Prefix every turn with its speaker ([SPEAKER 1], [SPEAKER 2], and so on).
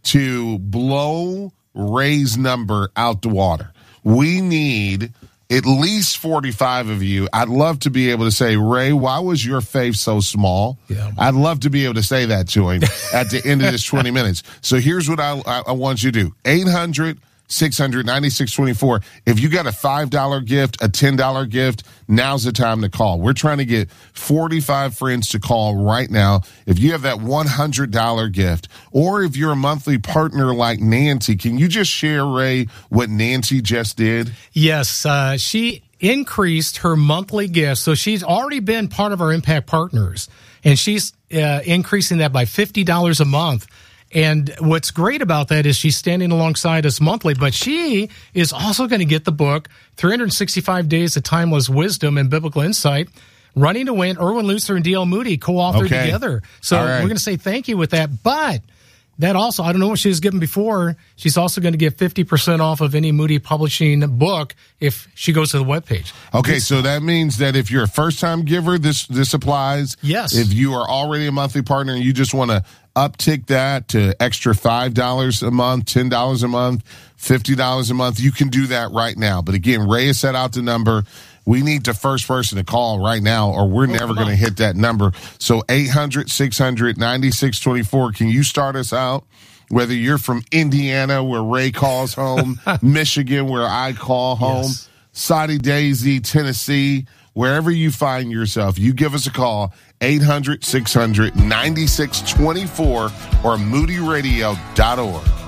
[SPEAKER 1] to blow Ray's number out the water. We need at least 45 of you. I'd love to be able to say, Ray, why was your faith so small?
[SPEAKER 2] Yeah.
[SPEAKER 1] I'd love to be able to say that to him at the end of this 20 minutes. So here's what I want you to do. 800-600-9624. If you got a $5 gift, a $10 gift, now's the time to call. We're trying to get 45 friends to call right now. If you have that $100 gift, or if you're a monthly partner like Nancy, can you just share, Ray, what Nancy just did?
[SPEAKER 2] Yes, she increased her monthly gift. So she's already been part of our Impact Partners, and she's increasing that by $50 a month. And what's great about that is she's standing alongside us monthly, but she is also going to get the book, 365 Days of Timeless Wisdom and Biblical Insight, Running to Win, Erwin Lutzer and D.L. Moody co-authored together. So we're going to say thank you with that. But that also, I don't know what she was given before, she's also going to get 50% off of any Moody Publishing book if she goes to the webpage.
[SPEAKER 1] Okay, so that means that if you're a first-time giver, this applies.
[SPEAKER 2] Yes.
[SPEAKER 1] If you are already a monthly partner and you just want to uptick that to extra $5 a month, $10 a month, $50 a month, you can do that right now. But again, Ray has set out the number. We need the first person to call right now, or we're never going to hit that number. So 800-600-9624. Can you start us out? Whether you're from Indiana, where Ray calls home, Michigan, where I call home, Soddy Daisy, Tennessee, wherever you find yourself, you give us a call, 800-600-9624 or moodyradio.org.